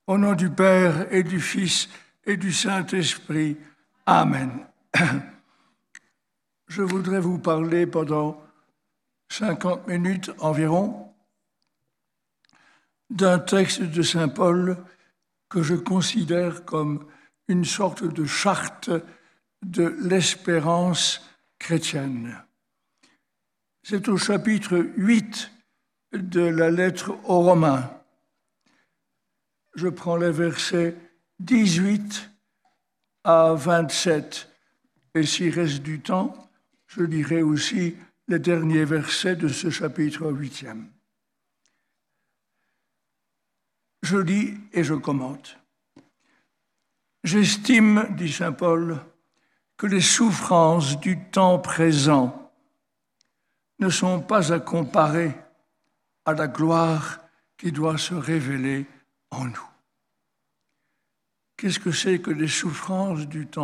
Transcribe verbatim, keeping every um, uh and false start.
Au nom du Père et du Fils et du Saint-Esprit. Amen. Je voudrais vous parler pendant cinquante minutes environ d'un texte de saint Paul que je considère comme une sorte de charte de l'espérance chrétienne. C'est au chapitre huit de la lettre aux Romains. Je prends les versets dix-huit à vingt-sept, et s'il reste du temps, je lirai aussi les derniers versets de ce chapitre huitième. Je lis et je commente. J'estime, dit saint Paul, que les souffrances du temps présent ne sont pas à comparer à la gloire qui doit se révéler en nous. Qu'est-ce que c'est que les souffrances du temps